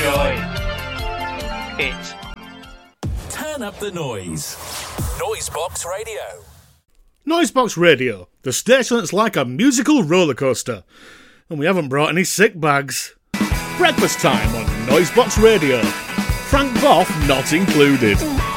enjoy it. Turn up the noise. Noisebox Radio. Noisebox Radio, the station that's like a musical roller coaster. And we haven't brought any sick bags. Breakfast time on Noisebox Radio. Frank Boff not included.